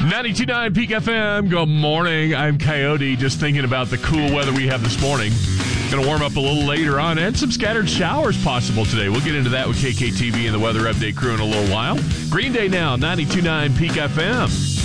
92.9 Peak FM. Good morning. I'm Coyote, just thinking about the cool weather we have this morning. Going to warm up a little later on, and some scattered showers possible today. We'll get into that with KKTV and the Weather Update crew in a little while. Green Day now, 92.9 Peak FM.